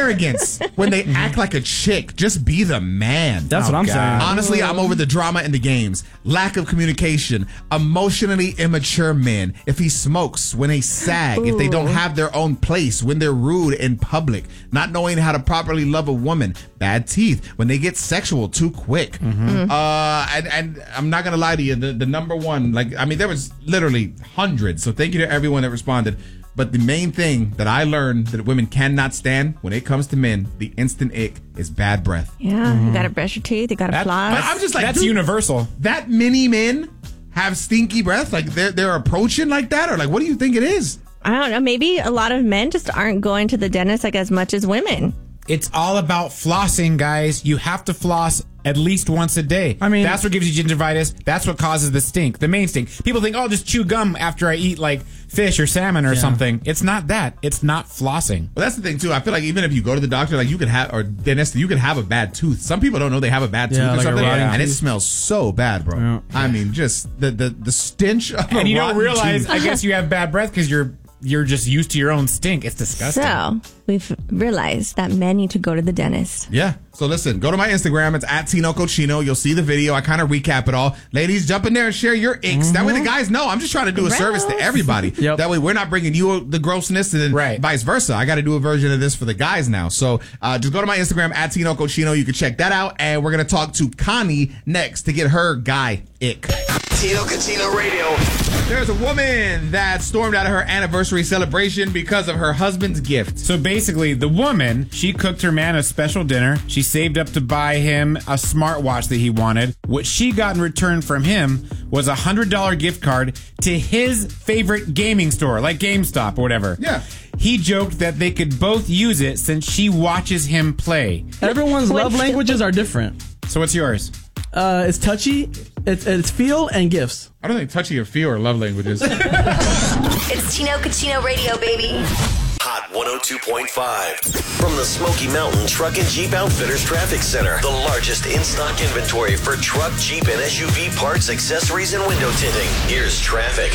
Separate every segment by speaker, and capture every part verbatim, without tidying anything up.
Speaker 1: arrogance when they act like a chick. Just be the man.
Speaker 2: That's oh, what I'm God. saying.
Speaker 1: Honestly, I'm over the drama in the games. Lack of communication. Emotionally immature men. If he smokes, when they sag. Ooh. If they don't have their own place. When they're rude in public. Not knowing how to properly love a woman. Bad teeth. When they get sexual too quick. Mm-hmm. Uh, and, and I'm not going to lie to you. The, the number one, like, I mean, there was literally hundreds. So thank you to everyone that responded. But the main thing that I learned that women cannot stand when it comes to men, the instant ick, is bad breath.
Speaker 3: Yeah, mm-hmm. You got to brush your teeth. You got to floss.
Speaker 1: I'm just like,
Speaker 2: that's
Speaker 1: dude,
Speaker 2: universal.
Speaker 1: That many men have stinky breath? Like they're, they're approaching like that? Or like, what do you think it is?
Speaker 3: I don't know. Maybe a lot of men just aren't going to the dentist like as much as women.
Speaker 2: It's all about flossing, guys. You have to floss at least once a day. I mean, that's what gives you gingivitis. That's what causes the stink, the main stink. People think, oh, just chew gum after I eat like fish or salmon or yeah. something. It's not that. It's not flossing.
Speaker 1: Well, that's the thing too. I feel like even if you go to the doctor, like you could have, or dentist, you could have a bad tooth. Some people don't know they have a bad tooth yeah, or like something, and tooth. It smells so bad, bro. Yeah. I mean, just the the the stench of
Speaker 2: and
Speaker 1: a
Speaker 2: you don't realize.
Speaker 1: Tooth.
Speaker 2: I guess you have bad breath because you're. You're just used to your own stink. It's disgusting.
Speaker 3: So, we've realized that men need to go to the dentist.
Speaker 1: Yeah. So, listen, go to my Instagram. It's at Tino Cochino. You'll see the video. I kind of recap it all. Ladies, jump in there and share your icks. Mm-hmm. That way the guys know. I'm just trying to do a Gross. service to everybody. Yep. That way we're not bringing you the grossness and then right. vice versa. I got to do a version of this for the guys now. So, uh, just go to my Instagram, at Tino Cochino. You can check that out. And we're going to talk to Connie next to get her guy ick.
Speaker 4: Tino Cochino Radio.
Speaker 1: There's a woman that stormed out of her anniversary celebration because of her husband's gift.
Speaker 2: So basically, the woman, she cooked her man a special dinner. She saved up to buy him a smartwatch that he wanted. What she got in return from him was a one hundred dollars gift card to his favorite gaming store, like GameStop or whatever.
Speaker 1: Yeah.
Speaker 2: He joked that they could both use it since she watches him play.
Speaker 5: Everyone's love languages are different.
Speaker 2: So what's yours?
Speaker 5: Uh, it's touchy, it's, it's feel, and gifts.
Speaker 1: I don't think touchy or feel are love languages.
Speaker 6: It's Tino Cochino Radio, baby.
Speaker 4: Hot one oh two point five. From the Smoky Mountain Truck and Jeep Outfitters Traffic Center. The largest in-stock inventory for truck, Jeep, and S U V parts, accessories, and window tinting. Here's traffic.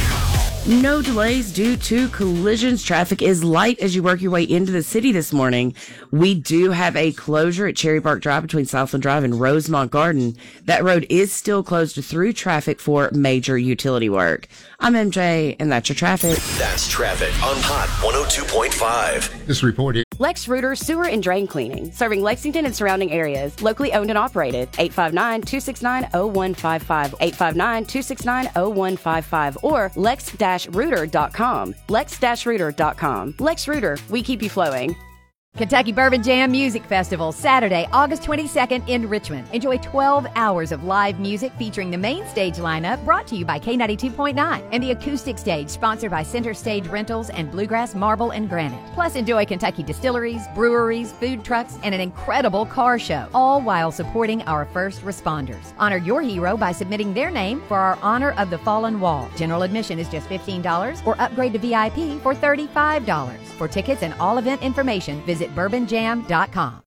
Speaker 7: No delays due to collisions. Traffic is light as you work your way into the city this morning. We do have a closure at Cherry Park Drive between Southland Drive and Rosemont Garden. That road is still closed to through traffic for major utility work. I'm M J, and that's your traffic.
Speaker 4: That's traffic on Hot one oh two point five.
Speaker 8: This report is
Speaker 9: Lex Reuter Sewer and Drain Cleaning, serving Lexington and surrounding areas. Locally owned and operated. eight five nine, two six nine, zero one five five. eight five nine, two six nine, zero one five five. Or lex reuter dot com. lex reuter dot com. Lex Reuter, we keep you flowing.
Speaker 10: Kentucky Bourbon Jam Music Festival, Saturday, August twenty-second in Richmond. Enjoy twelve hours of live music featuring the main stage lineup brought to you by K ninety-two point nine and the acoustic stage sponsored by Center Stage Rentals and Bluegrass Marble and Granite. Plus, enjoy Kentucky distilleries, breweries, food trucks, and an incredible car show, all while supporting our first responders. Honor your hero by submitting their name for our Honor of the Fallen Wall. General admission is just fifteen dollars or upgrade to V I P for thirty-five dollars. For tickets and all event information, visit bourbon jam dot com.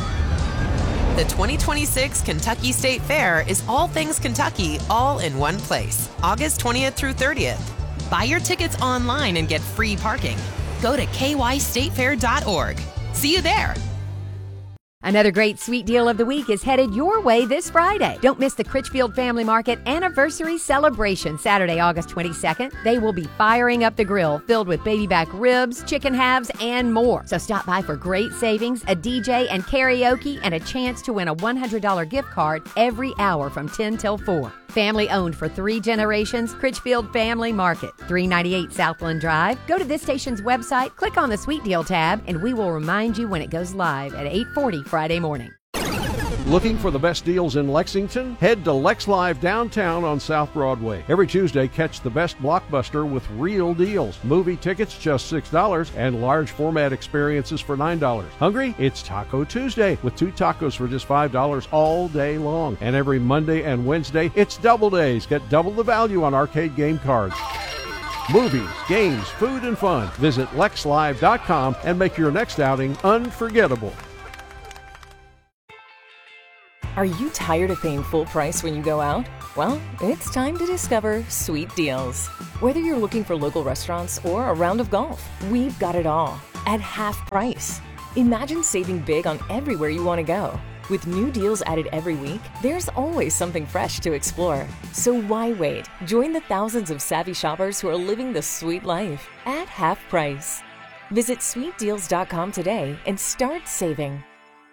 Speaker 11: The twenty twenty-six Kentucky State Fair is all things Kentucky, all in one place. August twentieth through thirtieth. Buy your tickets online and get free parking. Go to k y state fair dot org. See you there.
Speaker 10: Another great sweet deal of the week is headed your way this Friday. Don't miss the Critchfield Family Market Anniversary Celebration, Saturday, August twenty-second. They will be firing up the grill, filled with baby back ribs, chicken halves, and more. So stop by for great savings, a D J and karaoke, and a chance to win a one hundred dollars gift card every hour from ten till four. Family owned for three generations, Critchfield Family Market, three ninety-eight Southland Drive. Go to this station's website, click on the Sweet Deal tab, and we will remind you when it goes live at eight forty Friday morning.
Speaker 12: Looking for the best deals in Lexington? Head to Lex Live downtown on South Broadway. Every Tuesday, catch the best blockbuster with real deals. Movie tickets just six dollars and large format experiences for nine dollars. Hungry? It's Taco Tuesday with two tacos for just five dollars all day long. And every Monday and Wednesday, it's double days. Get double the value on arcade game cards. Movies, games, food, and fun. Visit lex live dot com and make your next outing unforgettable.
Speaker 13: Are you tired of paying full price when you go out? Well, it's time to discover Sweet Deals. Whether you're looking for local restaurants or a round of golf, we've got it all at half price. Imagine saving big on everywhere you want to go. With new deals added every week, there's always something fresh to explore. So why wait? Join the thousands of savvy shoppers who are living the sweet life at half price. Visit sweet deals dot com today and start saving.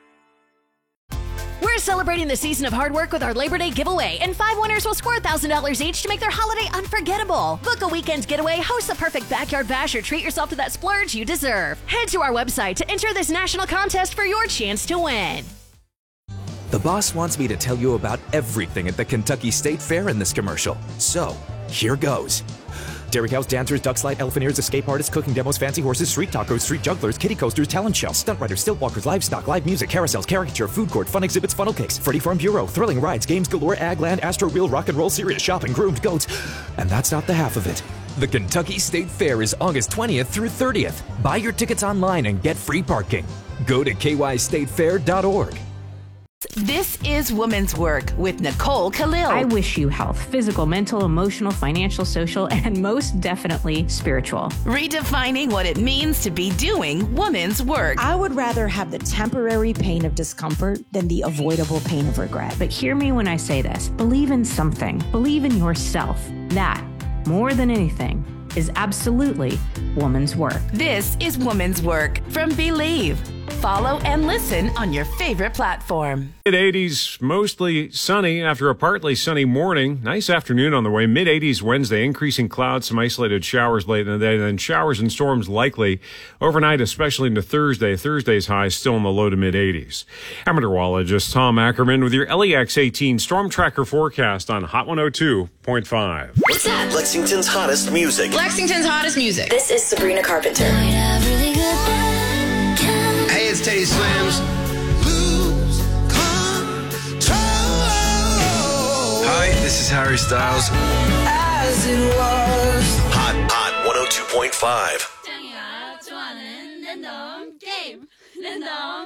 Speaker 8: We're celebrating the season of hard work with our Labor Day giveaway, and five winners will score one thousand dollars each to make their holiday unforgettable. Book a weekend getaway, host the perfect backyard bash, or treat yourself to that splurge you deserve. Head to our website to enter this national contest for your chance to win.
Speaker 14: The boss wants me to tell you about everything at the Kentucky State Fair in this commercial. So, here goes. Dairy cows, dancers, duck slide, elephanters, escape artists, cooking demos, fancy horses, street tacos, street jugglers, kiddie coasters, talent shows, stunt riders, stilt walkers, livestock, live music, carousels, caricature, food court, fun exhibits, funnel cakes, Freddy Farm Bureau, thrilling rides, games galore, Agland, Astro Wheel, rock and roll, serious shopping, groomed goats. And that's not the half of it. The Kentucky State Fair is August twentieth through thirtieth. Buy your tickets online and get free parking. Go to k y state fair dot org.
Speaker 15: This is Woman's Work with Nicole Khalil.
Speaker 16: I wish you health, physical, mental, emotional, financial, social, and most definitely spiritual.
Speaker 15: Redefining what it means to be doing woman's work.
Speaker 17: I would rather have the temporary pain of discomfort than the avoidable pain of regret.
Speaker 16: But hear me when I say this. Believe in something. Believe in yourself. That, more than anything, is absolutely woman's work.
Speaker 15: This is Woman's Work from Believe. Follow and listen on your favorite platform.
Speaker 18: mid eighties, mostly sunny after a partly sunny morning. Nice afternoon on the way. mid eighties Wednesday, increasing clouds, some isolated showers late in the day, then showers and storms likely overnight, especially into Thursday. Thursday's high still in the low to mid eighties. I'm meteorologist Tom Ackerman with your L E X eighteen Storm Tracker forecast on Hot one oh two point five.
Speaker 4: What's up? Lexington's hottest music.
Speaker 6: Lexington's hottest music.
Speaker 19: This is Sabrina Carpenter.
Speaker 20: Hey, it's Teddy Swims. Hi, this is Harry Styles.
Speaker 4: As it was. Hot, hot one oh two point five.